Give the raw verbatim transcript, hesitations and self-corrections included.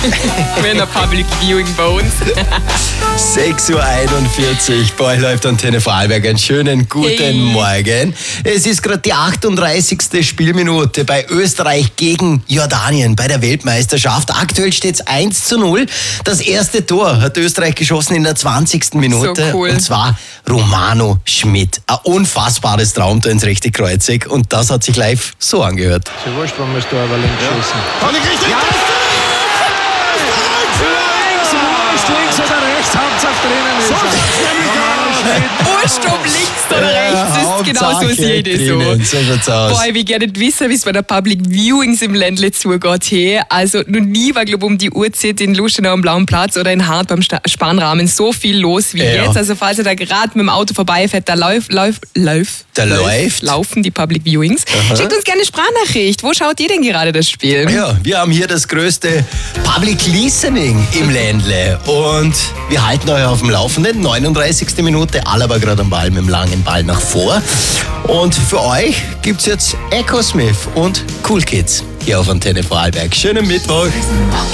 Wenn ein Public Viewing bei uns. sechs Uhr einundvierzig, bei euch läuft Antenne Vorarlberg. Einen schönen guten Hey. Morgen. Es ist gerade die achtunddreißigste Spielminute bei Österreich gegen Jordanien bei der Weltmeisterschaft. Aktuell steht es eins zu null. Das erste Tor hat Österreich geschossen in der zwanzigsten Minute. So cool. Und zwar Romano Schmidt. Ein unfassbares Traumtor ins rechte Kreuzeck. Und das hat sich live so angehört. Ist ja wurscht, wenn wir es da aber links schießen. Völlig richtig. Ja, links, wurscht, links oder rechts, Hauptsache drinnen ist er. Wurscht ob links oder rechts, das ist genau so Hauptsache sehe ich das so. drinnen. So schaut's aus. Boah, ich will gerne nicht wissen, wie es bei der Public Viewings im Ländle zugeht. Hey. Also noch nie war, glaube ich, um die Uhrzeit in Lustenau am Blauen Platz oder in Hart beim Sta- Spanrahmen so viel los wie Ja. jetzt. Also falls ihr da gerade mit dem Auto vorbeifährt, da läuft, läuft, läuft, Da läuft. laufen die Public Viewings. Schickt uns gerne eine Sprachnachricht. Wo schaut ihr denn gerade das Spiel? Ja, wir haben hier das größte Public Listening im Ländle und wir halten euch auf dem Laufenden. neununddreißigste Minute, Alaba gerade am Ball mit dem langen Ball nach vor. Und für euch gibt's jetzt Echo Smith und Cool Kids hier auf Antenne Vorarlberg. Schönen Mittwoch.